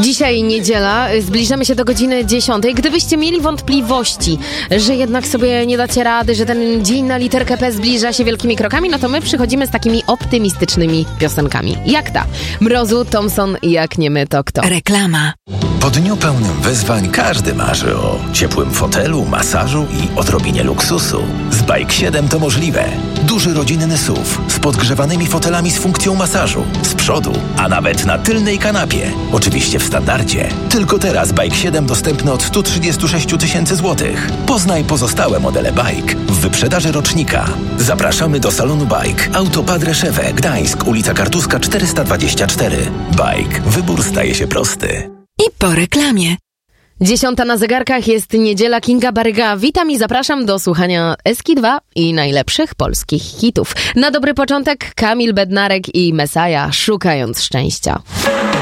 Dzisiaj niedziela, zbliżamy się do godziny 10. Gdybyście mieli wątpliwości, że jednak sobie nie dacie rady, że ten dzień na literkę P zbliża się wielkimi krokami, no to my przychodzimy z takimi optymistycznymi piosenkami. Jak ta? Mrozu, Thompson, jak nie my, to kto? Reklama. Po dniu pełnym wyzwań każdy marzy o ciepłym fotelu, masażu i odrobinie luksusu. Z Bike 7 to możliwe. Duży rodzinny SUV z podgrzewanymi fotelami z funkcją masażu. Z przodu, a nawet na tylnej kanapie. Oczywiście w standardzie. Tylko teraz Bike 7 dostępny od 136 000 złotych. Poznaj pozostałe modele Bike w wyprzedaży rocznika. Zapraszamy do salonu Bike. Auto Padre Szewę, Gdańsk, ulica Kartuska 424. Bike. Wybór staje się prosty. I po reklamie. 10 na zegarkach, jest niedziela. Kinga Baryga. Witam i zapraszam do słuchania Eski 2 i najlepszych polskich hitów. Na dobry początek Kamil Bednarek i Messiah, Szukając Szczęścia.